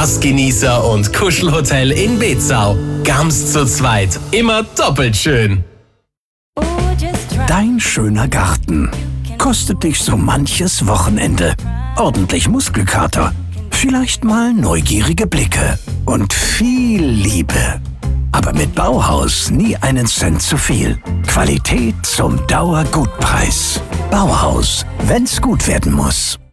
Spaßgenießer und Kuschelhotel in Bezau. Ganz zu zweit. Immer doppelt schön. Dein schöner Garten kostet dich so manches Wochenende. Ordentlich Muskelkater, vielleicht mal neugierige Blicke und viel Liebe. Aber mit Bauhaus nie einen Cent zu viel. Qualität zum Dauergutpreis. Bauhaus, wenn's gut werden muss.